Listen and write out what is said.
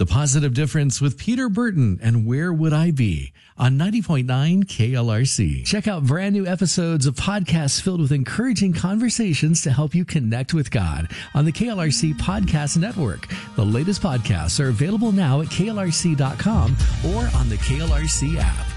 The Positive Difference with Peter Burton and Where Would I Be on 90.9 KLRC. Check out brand new episodes of podcasts filled with encouraging conversations to help you connect with God on the KLRC Podcast Network. The latest podcasts are available now at klrc.com or on the KLRC app.